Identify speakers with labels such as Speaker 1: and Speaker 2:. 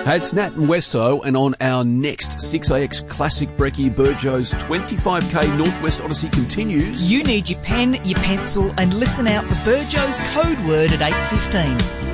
Speaker 1: Hey, it's Nat and Westo, and on our next 6AX Classic Brekkie, Burjo's 25k Northwest Odyssey continues.
Speaker 2: You need your pen, your pencil, and listen out for Burjo's code word at 8:15.